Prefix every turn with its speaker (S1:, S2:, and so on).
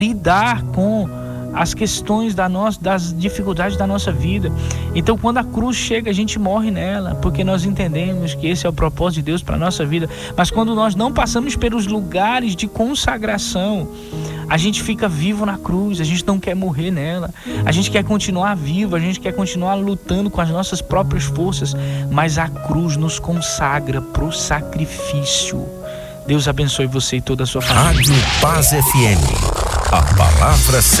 S1: lidar com as questões das dificuldades da nossa vida. Então, quando a cruz chega, a gente morre nela, porque nós entendemos que esse é o propósito de Deus para a nossa vida. Mas quando nós não passamos pelos lugares de consagração, a gente fica vivo na cruz, a gente não quer morrer nela, a gente quer continuar vivo, a gente quer continuar lutando com as nossas próprias forças, mas a cruz nos consagra para o sacrifício. Deus abençoe você e toda a sua família.
S2: Rádio Paz FM, a palavra